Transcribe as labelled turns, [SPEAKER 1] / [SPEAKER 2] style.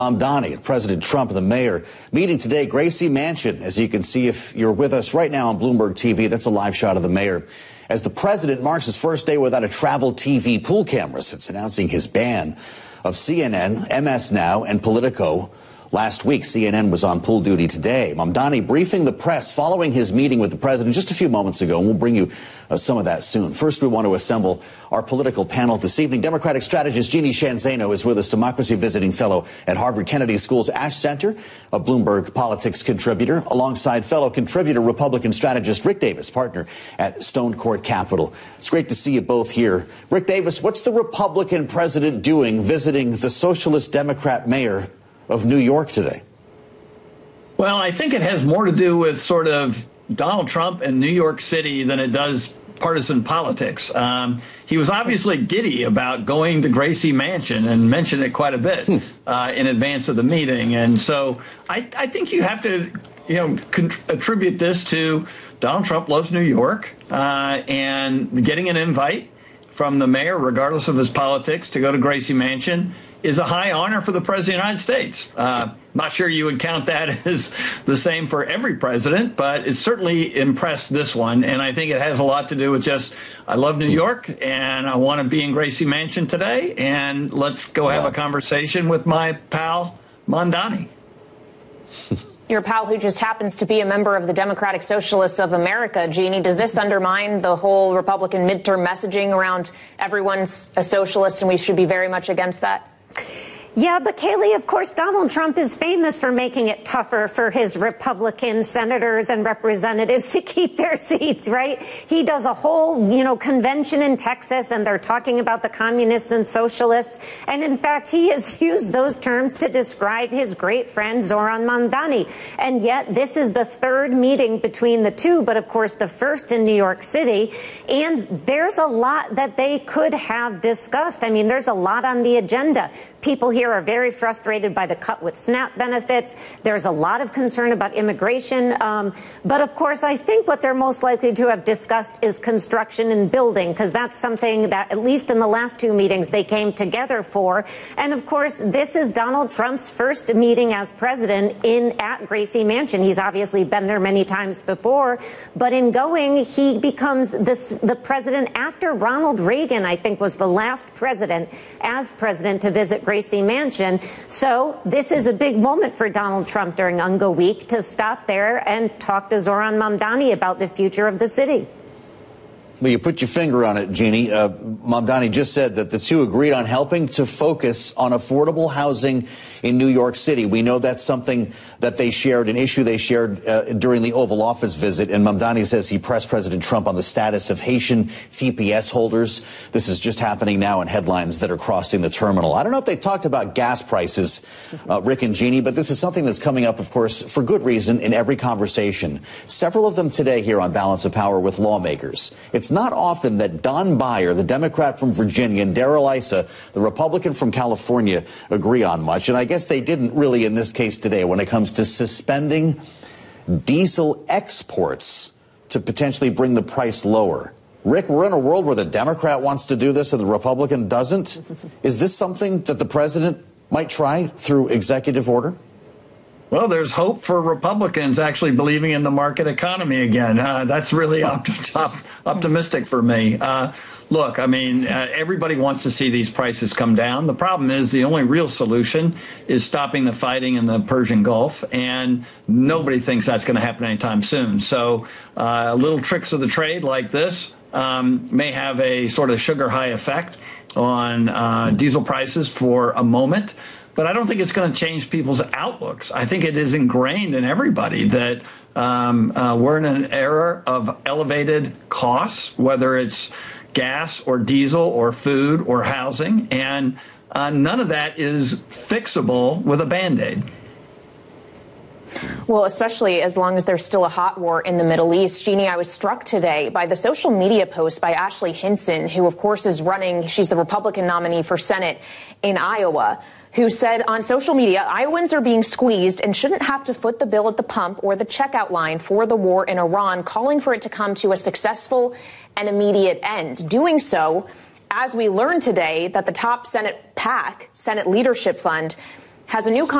[SPEAKER 1] Mamdani, President Trump and the mayor meeting today, Gracie Mansion. As you can see, if you're with us right now on Bloomberg TV, that's a live shot of the mayor as the president marks his first day without a travel TV pool camera since announcing his ban of CNN, MS Now, and Politico. Last week, CNN was on pool duty today. Mamdani briefing the press following his meeting with the president just a few moments ago, and we'll bring you some of that soon. First, we want to assemble our political panel this evening. Democratic strategist Jeannie Sheehan Zaino is with us, Democracy Visiting Fellow at Harvard Kennedy School's Ash Center, a Bloomberg Politics contributor, alongside fellow contributor Republican strategist Rick Davis, partner at Stone Court Capital. It's great to see you both here. Rick Davis, what's the Republican president doing visiting the Socialist Democrat mayor of New York today?
[SPEAKER 2] Well, I think it has more to do with sort of Donald Trump and New York City than it does partisan politics. He was obviously giddy about going to Gracie Mansion and mentioned it quite a bit in advance of the meeting. And so I think you have to, attribute this to Donald Trump loves New York and getting an invite from the mayor, regardless of his politics, to go to Gracie Mansion is a high honor for the president of the United States. Not sure you would count that as the same for every president, but it certainly impressed this one. And I think it has a lot to do with just, I love New York and I want to be in Gracie Mansion today. And let's go have a conversation with my pal, Mamdani.
[SPEAKER 3] Your pal who just happens to be a member of the Democratic Socialists of America. Jeannie, does this undermine the whole Republican midterm messaging around everyone's a socialist and we should be very much against that?
[SPEAKER 4] Yeah, but Kayleigh, of course, Donald Trump is famous for making it tougher for his Republican senators and representatives to keep their seats, right? He does a whole, convention in Texas, and they're talking about the communists and socialists. And in fact, he has used those terms to describe his great friend Zoran Mamdani. And yet this is the third meeting between the two, but of course the first in New York City. And there's a lot that they could have discussed. I mean, there's a lot on the agenda. People here are very frustrated by the cut with SNAP benefits. There's a lot of concern about immigration. But of course, I think what they're most likely to have discussed is construction and building, because that's something that, at least in the last two meetings, they came together for. And of course, this is Donald Trump's first meeting as president at Gracie Mansion. He's obviously been there many times before, but in going, he becomes the president after Ronald Reagan, I think, was the last president as president to visit Gracie Mansion. So this is a big moment for Donald Trump during UNGA week to stop there and talk to Zoran Mamdani about the future of the city.
[SPEAKER 1] Well, you put your finger on it, Jeannie. Mamdani just said that the two agreed on helping to focus on affordable housing in New York City. We know that's something that they shared, an issue they shared during the Oval Office visit. And Mamdani says he pressed President Trump on the status of Haitian TPS holders. This is just happening now in headlines that are crossing the terminal. I don't know if they talked about gas prices, Rick and Jeannie, but this is something that's coming up, of course, for good reason in every conversation. Several of them today here on Balance of Power with lawmakers. It's not often that Don Beyer, the Democrat from Virginia, and Darrell Issa, the Republican from California, agree on much. And I guess they didn't really in this case today when it comes to suspending diesel exports to potentially bring the price lower. Rick, we're in a world where the Democrat wants to do this and the Republican doesn't. Is this something that the president might try through executive order?
[SPEAKER 2] Well, there's hope for Republicans actually believing in the market economy again. That's really optimistic for me. Look, I mean, everybody wants to see these prices come down. The problem is the only real solution is stopping the fighting in the Persian Gulf, and nobody thinks that's going to happen anytime soon. So little tricks of the trade like this may have a sort of sugar high effect on diesel prices for a moment. But I don't think it's going to change people's outlooks. I think it is ingrained in everybody that we're in an era of elevated costs, whether it's gas or diesel or food or housing, and none of that is fixable with a Band-Aid.
[SPEAKER 3] Well, especially as long as there's still a hot war in the Middle East. Jeannie, I was struck today by the social media post by Ashley Hinson, who, of course, is running. She's the Republican nominee for Senate in Iowa, who said on social media, Iowans are being squeezed and shouldn't have to foot the bill at the pump or the checkout line for the war in Iran, calling for it to come to a successful and immediate end. Doing so, as we learned today, that the top Senate PAC, Senate Leadership Fund, has a new